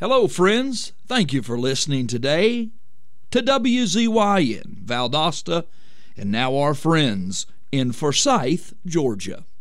Hello, friends. Thank you for listening today to WZYN Valdosta, and now our friends in Forsyth, Georgia.